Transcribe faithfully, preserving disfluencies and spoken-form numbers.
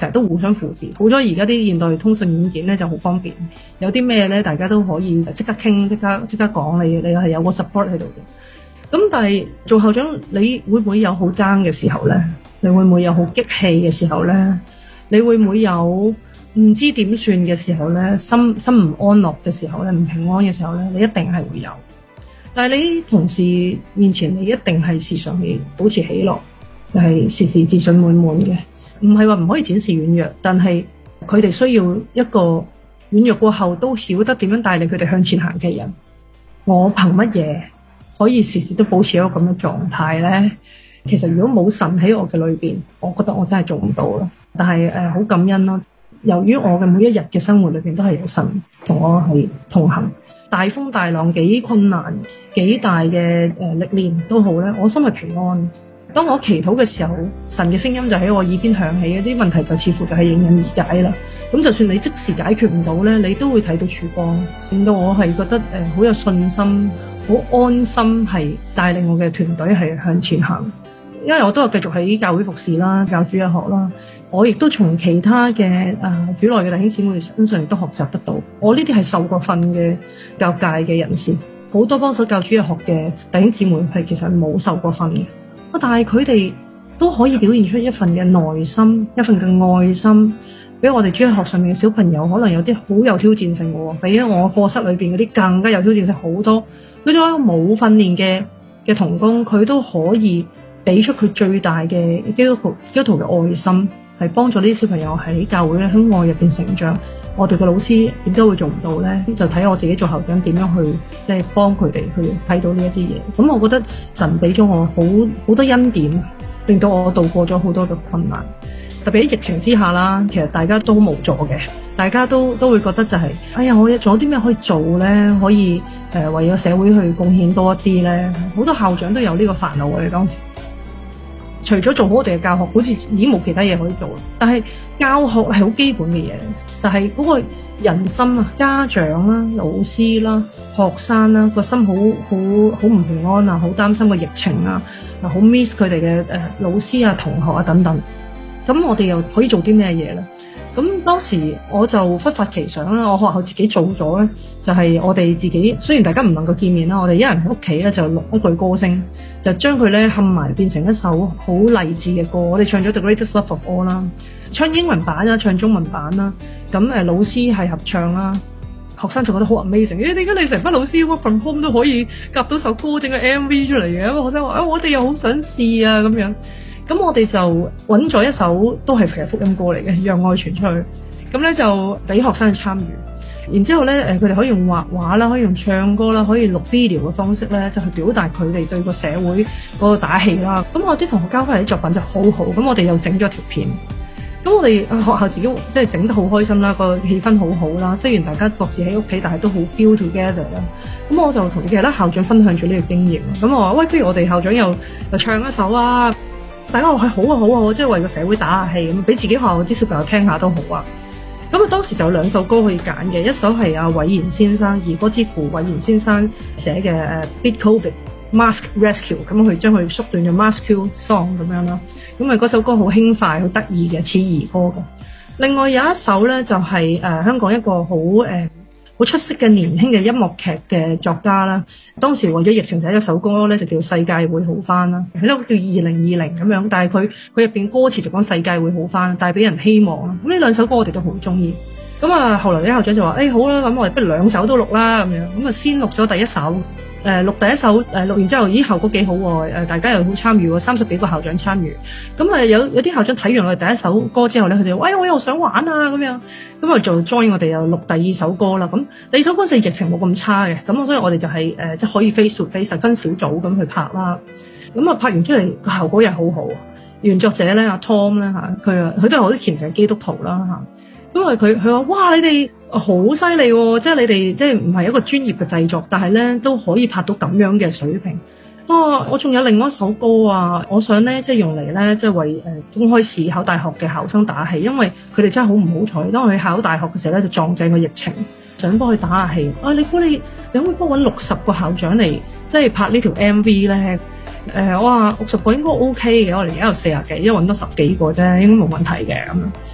成日都互相扶持。好咗而家啲現代通訊軟件咧就好方便，有啲咩咧大家都可以即刻傾，即刻即刻講，你你係有個 support 喺度嘅。咁但係做校長，你會唔會有好 down 嘅時候咧？你會唔會有好激氣嘅時候咧？你會唔會有唔知點算嘅時候咧？心心唔安樂嘅時候咧？唔平安嘅時候咧？你一定係會有。但係你同事面前，你一定係時常係保持喜樂，係時時自信滿滿嘅。唔係話唔可以展示軟弱，但係佢哋需要一個軟弱過後都曉得點樣帶領佢哋向前行嘅人。我憑乜嘢可以時時都保持一個咁嘅狀態咧？其實如果冇神喺我嘅裏邊，我覺得我真係做唔到咯。但係誒好感恩咯，由於我嘅每一日嘅生活裏邊都係有神同我係同行。大風大浪幾困難幾大嘅誒歷練都好咧，我心係平安。當我祈禱嘅時候，神嘅聲音就喺我耳邊響起，啲問題就似乎就係迎刃而解啦。咁就算你即時解決唔到咧，你都會睇到曙光，令到我係覺得誒好有信心，好安心係帶領我嘅團隊係向前行。因為我都係繼續喺教會服侍啦，教主日學啦，我亦都從其他嘅誒、呃、主內嘅弟兄姊妹身上亦都學習得到。我呢啲係受過訓嘅教界嘅人士，好多幫手教主日學嘅弟兄姊妹係其實冇受過訓嘅，但係佢哋都可以表現出一份嘅耐心，一份嘅愛心，俾我哋主日學上面嘅小朋友，可能有啲好有挑戰性嘅喎，比我課室裏邊嗰啲更加有挑戰性好多。佢做一個冇訓練嘅嘅同工，佢都可以俾出佢最大嘅基督徒基督徒嘅愛心，係幫助啲小朋友喺教會咧喺愛入邊成長。我哋嘅老師點解會做唔到咧？就睇我自己做校長點樣去即係幫佢哋去睇到呢一啲嘢。咁我覺得神俾咗我好好多恩典，令到我度過咗好多嘅困難。特別喺疫情之下啦，其實大家都無助嘅，大家都都會覺得就係、是，哎呀，我仲有啲咩可以做咧？可以誒、呃、為咗社會去貢獻多一啲咧？好多校長都有呢個煩惱。我哋當時除咗做好我哋嘅教學，好似已經冇其他嘢可以做啦。但係教學係好基本嘅嘢，但係嗰個人心啊，家長啦、老師啦、學生啦，個心好好好唔平安啊，好擔心個疫情啊，好 miss 佢哋嘅誒老師啊、同學啊等等。咁我哋又可以做啲咩嘢咧？咁當時我就忽發奇想啦，我學校自己做咗咧，就係、是、我哋自己，雖然大家唔能夠見面啦，我哋一人喺屋企咧就錄一句歌聲，就將佢咧冚埋變成一首好勵志嘅歌。我哋唱咗 The Greatest Love of All 啦，唱英文版啦，唱中文版啦。咁誒老師係合唱啦，學生就覺得好 amazing。誒點解你成班老師 work from home 都可以夾到首歌整個 M V 出嚟嘅？咁學生話：啊，我哋又好想試啊咁樣。咁我哋就揾咗一首都係其實福音歌嚟嘅，讓愛傳出去。咁咧就俾學生去參與。然之後咧，誒佢哋可以用畫畫啦，可以用唱歌啦，可以錄 video 嘅方式咧，就去表達佢哋對個社會嗰個打氣啦。咁我啲同學交翻嚟啲作品就好好。咁我哋又整咗條片。咁我哋學校自己即係整得好開心啦，個氣氛好好啦。雖然大家各自喺屋企，但係都好 feel together 啦。咁我就同其他校長分享咗呢個經驗。咁我話：喂，不如我哋校長又又唱一首啊！大家話係好啊好啊，即係為個社會打下氣，咁俾自己學校啲小朋友聽下都好啊。咁啊當時就有兩首歌可以揀嘅，一首係阿韋然先生兒歌之父韋然先生寫嘅誒 Beat Covid Mask Rescue， 咁佢將佢縮短咗 Mask Song 咁樣啦。咁啊嗰首歌好輕快好得意嘅，似兒歌嘅。另外有一首咧就係、是、誒、呃、香港一個好誒。呃好出色嘅年輕嘅音樂劇嘅作家啦，當時為咗疫情寫咗首歌咧，就叫世界會好返啦，係咯叫二零二零咁樣，但係佢佢入邊歌詞就講世界會好返，帶俾人希望啦。咁呢兩首歌我哋都好中意。咁啊，後來啲校長就話：誒、哎、好啦，咁我哋不如兩首都錄啦咁樣。咁啊，先錄咗第一首，誒、呃、錄第一首，誒、呃、錄完之後，咦效果幾好喎！誒大家又好參與喎，三十幾個校長參與。咁啊，有有啲校長睇完我哋第一首歌之後咧，佢哋話：喂，我又想玩啊咁樣。咁啊，就 join 我哋又錄第二首歌啦。咁第二首歌嗰陣疫情冇咁差嘅，咁所以我哋就係、是、誒、呃、即係可以 face to face 分小組咁去拍啦。咁啊，拍完出嚟個效果又好好。原作者咧，阿 Tom 咧嚇，佢啊佢都係好虔誠嘅基督徒啦嚇。因為佢佢話：哇，你哋好犀利喎！即係你哋即係唔係一個專業嘅製作，但係咧都可以拍到咁樣嘅水平。啊，我仲有另外一首歌啊，我想咧即係用嚟咧即係為誒、呃、公開試考大學嘅考生打氣，因為佢哋真係好唔好彩，當佢考大學嘅時候咧就撞正個疫情，想幫佢打下氣。啊，你估你你可唔可以幫我揾六十個校長嚟即係拍呢條 M V 咧？誒、呃，我話六十個應該 OK 嘅，我哋而家有四十幾，因為揾多十幾個啫，應該冇問題嘅咁樣。